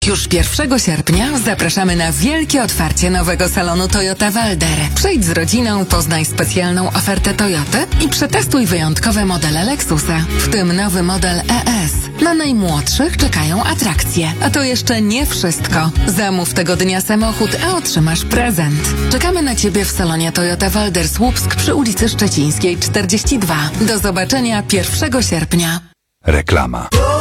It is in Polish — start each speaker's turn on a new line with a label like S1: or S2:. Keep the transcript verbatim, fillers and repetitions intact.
S1: Już pierwszego sierpnia zapraszamy na wielkie otwarcie nowego salonu Toyota Walder. Przyjdź z rodziną, poznaj specjalną ofertę Toyoty i przetestuj wyjątkowe modele Lexusa, w tym nowy model E S. Na najmłodszych czekają atrakcje. A to jeszcze nie wszystko. Zamów tego dnia samochód, a otrzymasz prezent. Czekamy na Ciebie w salonie Toyota Walder Słupsk przy ulicy Szczecińskiej czterdzieści dwa. Do zobaczenia pierwszego sierpnia.
S2: Reklama.